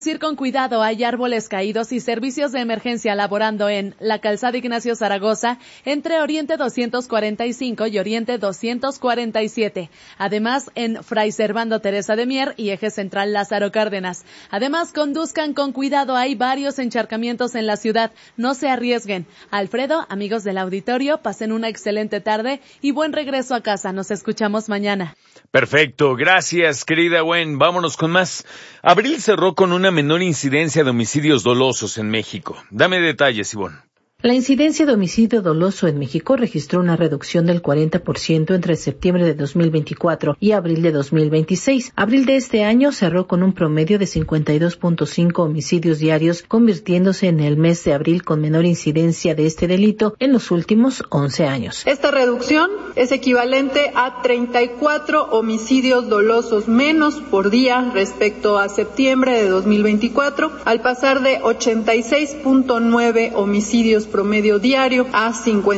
Ir con cuidado, hay árboles caídos y servicios de emergencia laborando en la calzada Ignacio Zaragoza entre Oriente 245 y Oriente 247. Además, en Fray Servando Teresa de Mier y Eje Central Lázaro Cárdenas. Además, conduzcan con cuidado, hay varios encharcamientos en la ciudad. No se arriesguen. Alfredo, amigos del auditorio, pasen una excelente tarde y buen regreso a casa. Nos escuchamos mañana. Perfecto, gracias, querida Gwen. Vámonos con más. Abril cerró con una menor incidencia de homicidios dolosos en México. Dame detalles, Ivonne. La incidencia de homicidio doloso en México registró una reducción del 40% entre septiembre de 2024 y abril de 2026. Abril de este año cerró con un promedio de 52.5 homicidios diarios, convirtiéndose en el mes de abril con menor incidencia de este delito en los últimos 11 años. Esta reducción es equivalente a 34 homicidios dolosos menos por día respecto a septiembre de 2024, al pasar de 86.9 homicidios promedio diario a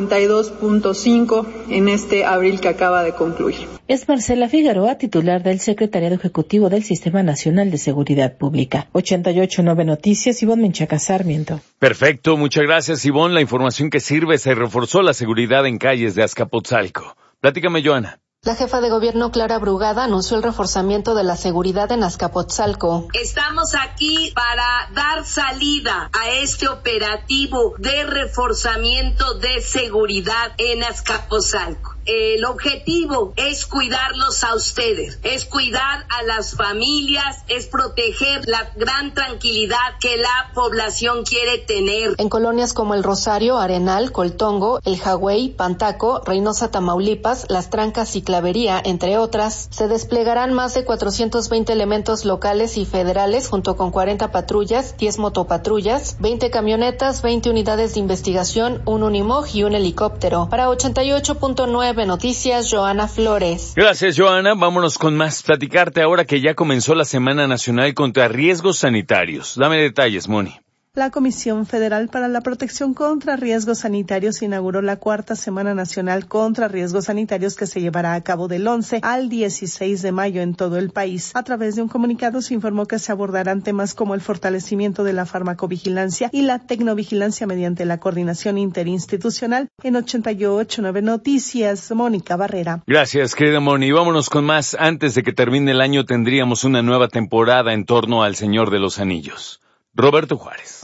52.5 en este abril que acaba de concluir. Es Marcela Figueroa, titular del Secretariado Ejecutivo del Sistema Nacional de Seguridad Pública. 88.9 Noticias, Ivonne Menchaca Sarmiento. Perfecto, muchas gracias, Ivonne. La información que sirve: se reforzó la seguridad en calles de Azcapotzalco. Platícame, Joana. La jefa de gobierno, Clara Brugada, anunció el reforzamiento de la seguridad en Azcapotzalco. Estamos aquí para dar salida a este operativo de reforzamiento de seguridad en Azcapotzalco. El objetivo es cuidarlos a ustedes, es cuidar a las familias, es proteger la gran tranquilidad que la población quiere tener. En colonias como El Rosario, Arenal, Coltongo, El Jagüey, Pantaco, Reynosa, Tamaulipas, Las Trancas y Clavería, entre otras, se desplegarán más de 420 elementos locales y federales junto con 40 patrullas, 10 motopatrullas, 20 camionetas, 20 unidades de investigación, un Unimog y un helicóptero. Para 88.9 Noticias, Joana Flores. Gracias, Joana. Vámonos con más. Platicarte ahora que ya comenzó la Semana Nacional contra Riesgos Sanitarios. Dame detalles, Moni. La Comisión Federal para la Protección contra Riesgos Sanitarios inauguró la 4ª Semana Nacional contra Riesgos Sanitarios, que se llevará a cabo del 11 al 16 de mayo en todo el país. A través de un comunicado se informó que se abordarán temas como el fortalecimiento de la farmacovigilancia y la tecnovigilancia mediante la coordinación interinstitucional. En 88.9 Noticias, Mónica Barrera. Gracias, querida Moni. Vámonos con más. Antes de que termine el año tendríamos una nueva temporada en torno al Señor de los Anillos. Roberto Juárez.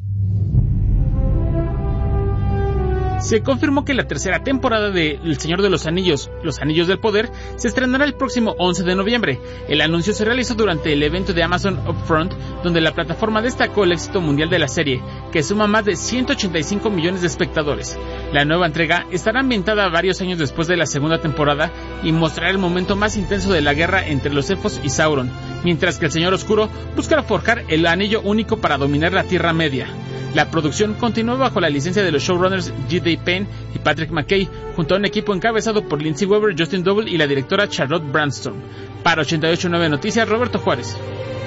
Se confirmó que la tercera temporada de El Señor de los Anillos, Los Anillos del Poder, se estrenará el próximo 11 de noviembre. El anuncio se realizó durante el evento de Amazon Upfront, donde la plataforma destacó el éxito mundial de la serie, que suma más de 185 millones de espectadores. La nueva entrega estará ambientada varios años después de la segunda temporada y mostrará el momento más intenso de la guerra entre los elfos y Sauron, mientras que el Señor Oscuro busca forjar el anillo único para dominar la Tierra Media. La producción continúa bajo la licencia de los showrunners J.D. Penn y Patrick McKay, junto a un equipo encabezado por Lindsay Weber, Justin Double y la directora Charlotte Brandstorm. Para 88.9 Noticias, Roberto Juárez.